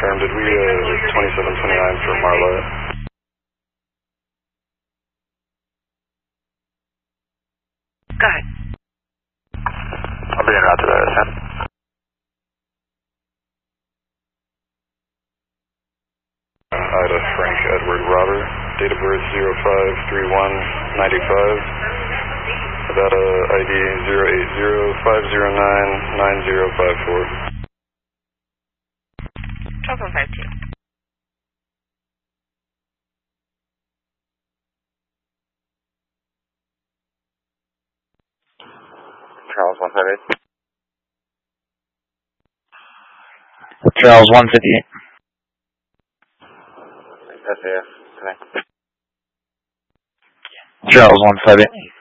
confirm, did we 2729 for Marlette? Go ahead. I'll be en route to that ascent. Ida Frank Edward Robert, date of birth 053195, Nevada ID 080-509-9054. 12152. Charles 158. Charles 158. SAS, connect. Charles 158.